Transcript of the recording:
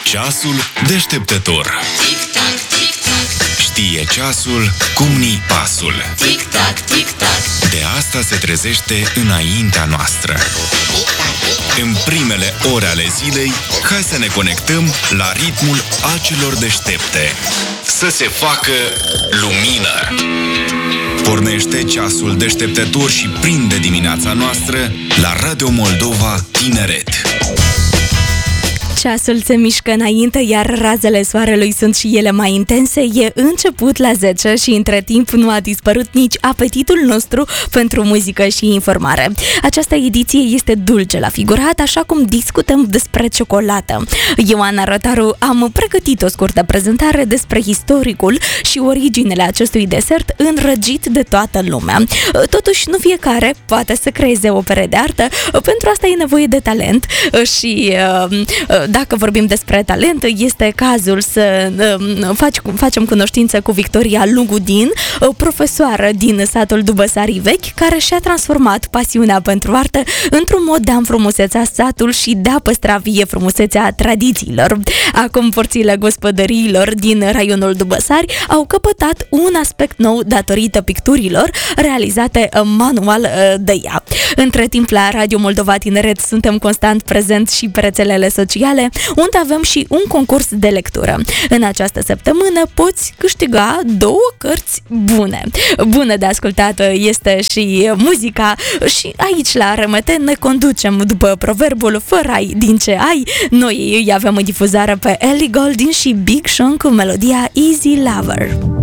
Ceasul deșteptător. Tic-tac, tic-tac. Știe ceasul cum ni pasul. Tic-tac, tic-tac. De asta se trezește înaintea noastră. În primele ore ale zilei, hai să ne conectăm la ritmul acelor deștepte. Să se facă lumină. Pornește ceasul deșteptător și prinde dimineața noastră la Radio Moldova Tineret. Ceasul se mișcă înainte, iar razele soarelui sunt și ele mai intense. E început la 10 și între timp nu a dispărut nici apetitul nostru pentru muzică și informare. Această ediție este dulce la figurat, așa cum discutăm despre ciocolată. Eu, Ana Rătaru, am pregătit o scurtă prezentare despre istoricul și originele acestui desert înrăgit de toată lumea. Totuși, nu fiecare poate să creeze opere de artă. Pentru asta e nevoie de talent și dacă vorbim despre talent, este cazul să facem cunoștință cu Victoria Lugudin, profesoară din satul Dubăsarii Vechi, care și-a transformat pasiunea pentru artă într-un mod de a înfrumuseța satul și de a păstra vie frumusețea tradițiilor. Acum, porțile gospodăriilor din raionul Dubăsari au căpătat un aspect nou datorită picturilor realizate manual de ea. Între timp, la Radio Moldova Tineret suntem constant prezenți și pe rețelele sociale, unde avem și un concurs de lectură. În această săptămână poți câștiga 2 cărți bune. Bună de ascultat este și muzica și aici la RMT ne conducem după proverbul fără ai din ce ai. Noi îi avem în difuzare pe Ellie Goulding și Big Sean cu melodia Easy Lover.